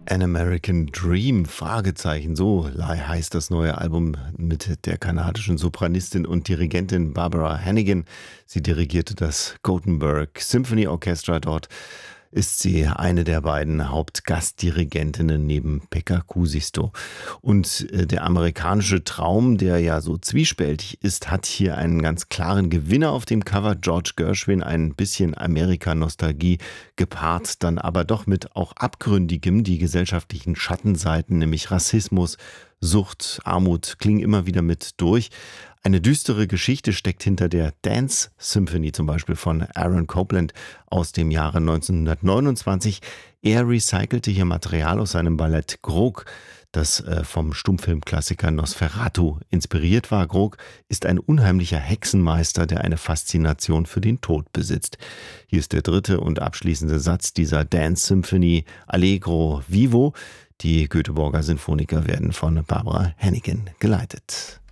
An American Dream, Fragezeichen, so heißt das neue Album mit der kanadischen Sopranistin und Dirigentin Barbara Hannigan. Sie dirigierte das Gothenburg Symphony Orchestra. Dort ist sie eine der beiden Hauptgastdirigentinnen neben Pekka Kuusisto. Und der amerikanische Traum, der ja so zwiespältig ist, hat hier einen ganz klaren Gewinner auf dem Cover. George Gershwin, ein bisschen Amerika-Nostalgie gepaart, dann aber doch mit auch Abgründigem. Die gesellschaftlichen Schattenseiten, nämlich Rassismus, Sucht, Armut, klingen immer wieder mit durch. Eine düstere Geschichte steckt hinter der Dance Symphony zum Beispiel von Aaron Copland aus dem Jahre 1929. Er recycelte hier Material aus seinem Ballett Grog, das vom Stummfilmklassiker Nosferatu inspiriert war. Grog ist ein unheimlicher Hexenmeister, der eine Faszination für den Tod besitzt. Hier ist der dritte und abschließende Satz dieser Dance Symphony, Allegro Vivo. Die Göteborger Sinfoniker werden von Barbara Hannigan geleitet.